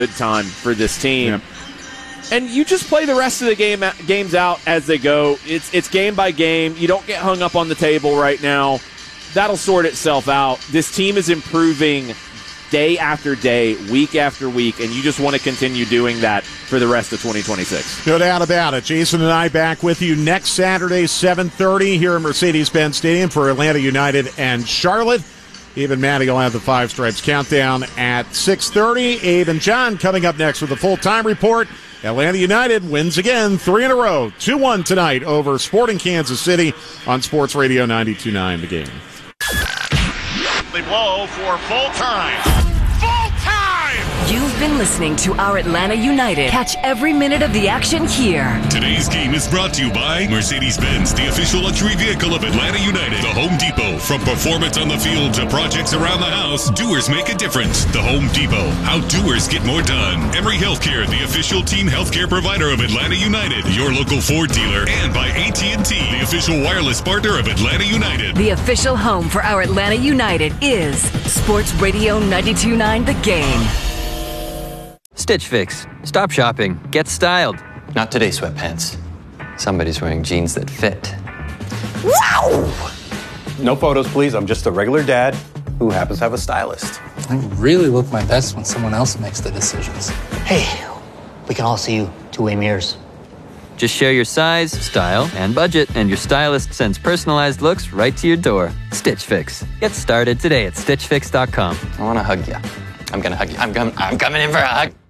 good time for this team. Yep. And you just play the rest of the games out as they go. It's game by game. You don't get hung up on the table right now. That'll sort itself out. This team is improving day after day, week after week, and you just want to continue doing that for the rest of 2026. No doubt about it. Jason and I back with you next Saturday, 7:30 here at Mercedes-Benz Stadium for Atlanta United and Charlotte. Abe and Maddie will have the Five Stripes countdown at 6:30. Abe and John coming up next with a full-time report. Atlanta United wins again, 3 in a row, 2-1 tonight over Sporting Kansas City on Sports Radio 92.9 The Game. They blow for full time. You've been listening to our Atlanta United. Catch every minute of the action here. Today's game is brought to you by Mercedes-Benz, the official luxury vehicle of Atlanta United. The Home Depot. From performance on the field to projects around the house, doers make a difference. The Home Depot. How doers get more done. Emory Healthcare, the official team healthcare provider of Atlanta United. Your local Ford dealer. And by AT&T, the official wireless partner of Atlanta United. The official home for our Atlanta United is Sports Radio 92.9 The Game. Stitch Fix. Stop shopping. Get styled. Not today, sweatpants. Somebody's wearing jeans that fit. Wow! No photos, please. I'm just a regular dad who happens to have a stylist. I really look my best when someone else makes the decisions. Hey, we can all see you two-way mirrors. Just share your size, style, and budget, and your stylist sends personalized looks right to your door. Stitch Fix. Get started today at StitchFix.com. I want to hug you. I'm going to hug you. I'm coming in for a hug.